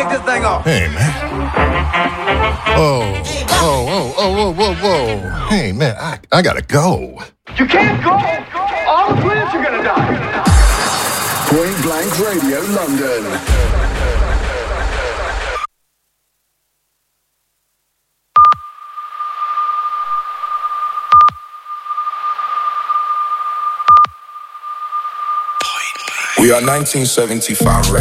kick this thing off. Hey, man. Whoa. Hey, man, I gotta go. You can't go. All the plants are gonna die. Point Blank Radio London. We are 1975 records.